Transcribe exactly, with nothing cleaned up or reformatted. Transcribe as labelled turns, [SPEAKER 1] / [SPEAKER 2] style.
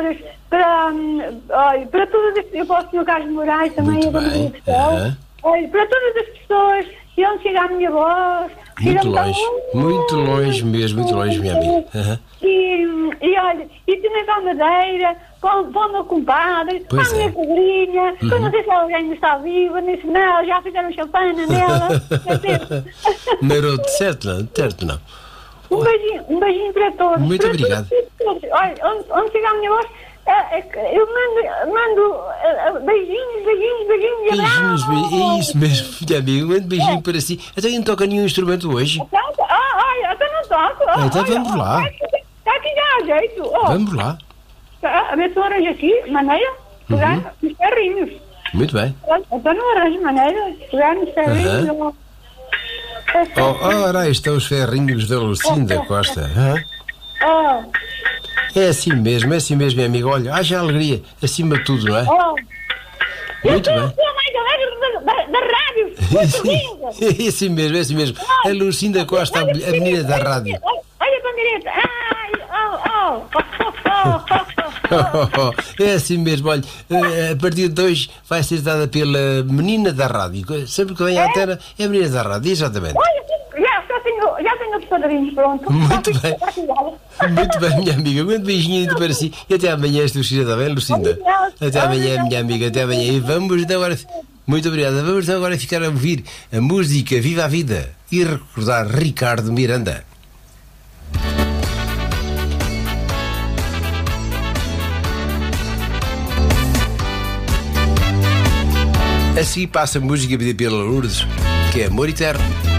[SPEAKER 1] professores, para, hum, olha, para todas as pessoas, para o senhor Carlos Moraes também,
[SPEAKER 2] Muito
[SPEAKER 1] a da
[SPEAKER 2] bem.
[SPEAKER 1] minha pessoa,
[SPEAKER 2] Aham.
[SPEAKER 1] olha, para todas as pessoas, e onde chega a minha voz.
[SPEAKER 2] Muito
[SPEAKER 1] chega-me
[SPEAKER 2] longe,
[SPEAKER 1] tão
[SPEAKER 2] muito longe mesmo, muito longe, minha amiga. Aham.
[SPEAKER 1] E, e olha, e também para a Madeira, para, para o meu compadre, para
[SPEAKER 2] Pois
[SPEAKER 1] a minha
[SPEAKER 2] é.
[SPEAKER 1] sobrinha, que eu não sei se ela ainda está viva, nem se não, já fizeram champana nela.
[SPEAKER 2] Maroto, certo não, certo não.
[SPEAKER 1] Um beijinho, um beijinho para todos.
[SPEAKER 2] Muito
[SPEAKER 1] para
[SPEAKER 2] obrigado.
[SPEAKER 1] Todos. Olha, onde, onde chega a minha voz, é, é, eu mando, mando é, beijinhos, beijinhos, beijinhos, e
[SPEAKER 2] Beijinhos,
[SPEAKER 1] abraços.
[SPEAKER 2] be- é isso mesmo, minha amiga. Um grande beijinho para si. Até não toca nenhum instrumento hoje.
[SPEAKER 1] Então, ah, olha, até não toco. Ah,
[SPEAKER 2] Então
[SPEAKER 1] olha,
[SPEAKER 2] vamos lá.
[SPEAKER 1] Está aqui já a jeito. Oh,
[SPEAKER 2] Vamos lá.
[SPEAKER 1] tá, a ver se eu arranjo aqui, maneira, pegar
[SPEAKER 2] Uhum.
[SPEAKER 1] nos ferrinhos.
[SPEAKER 2] Muito bem.
[SPEAKER 1] Então não arranjo maneira, pegar nos ferrinhos.
[SPEAKER 2] Aham.
[SPEAKER 1] oh.
[SPEAKER 2] Oh, ora, aí estão os ferrinhos da Lucinda Costa. Hã?
[SPEAKER 1] Oh,
[SPEAKER 2] É assim mesmo, é assim mesmo, minha amiga. Olha, haja alegria, acima de tudo, não é?
[SPEAKER 1] oh. Eu
[SPEAKER 2] Muito
[SPEAKER 1] sou
[SPEAKER 2] bem.
[SPEAKER 1] a pessoa mais alegre da, da, da rádio. Muito linda.
[SPEAKER 2] É assim mesmo, é assim mesmo. A Lucinda Costa, a a menina da rádio.
[SPEAKER 1] Olha, olha a bandeireta. Ai, oh, oh, oh, oh, oh.
[SPEAKER 2] É assim mesmo, olha, eh, a partir de hoje vai ser dada pela menina da rádio. Sempre que vem à antena é a menina da rádio, exatamente.
[SPEAKER 1] Olha, já, já tenho, já tenho os padrinhos pronto.
[SPEAKER 2] Muito
[SPEAKER 1] Já
[SPEAKER 2] bem.
[SPEAKER 1] fiz- já fiz-
[SPEAKER 2] Muito bem, minha amiga. Um grande beijinho ainda para si. E até amanhã, esta Lucinda, está bem, Lucinda? Até amanhã, minha amiga, até amanhã. E vamos então agora. Muito obrigada. Vamos então agora ficar a ouvir a música Viva a Vida e recordar Ricardo Miranda. Assim passa a música pedida pela Lourdes, que é Amor Eterno.